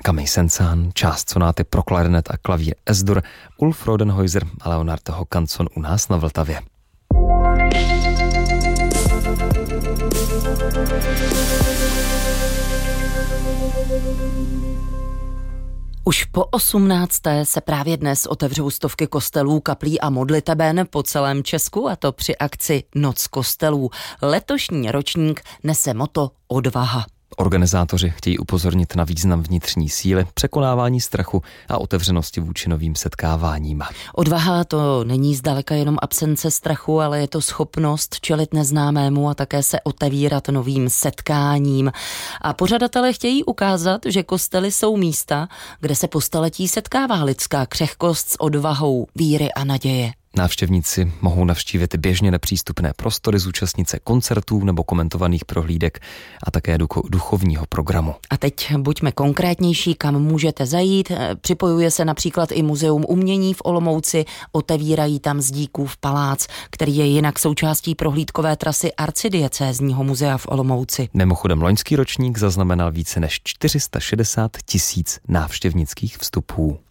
Camille Saint-Saëns, část sonáty pro klarinet a klavír S-dur, Ulf Rodenhäuser a Leonard Håkansson u nás na Vltavě. Už po 18. se právě dnes otevřou stovky kostelů, kaplí a modliteben po celém Česku, a to při akci Noc kostelů. Letošní ročník nese motto Odvaha. Organizátoři chtějí upozornit na význam vnitřní síly, překonávání strachu a otevřenosti vůči novým setkáváním. Odvaha to není zdaleka jenom absence strachu, ale je to schopnost čelit neznámému a také se otevírat novým setkáním. A pořadatelé chtějí ukázat, že kostely jsou místa, kde se po staletí setkává lidská křehkost s odvahou víry a naděje. Návštěvníci mohou navštívit běžně nepřístupné prostory, zúčastnit se koncertů nebo komentovaných prohlídek a také duchovního programu. A teď buďme konkrétnější, kam můžete zajít. Připojuje se například i Muzeum umění v Olomouci, otevírají tam Zdíkův palác, který je jinak součástí prohlídkové trasy Arcidiecézního muzea v Olomouci. Mimochodem loňský ročník zaznamenal více než 460 000 návštěvnických vstupů.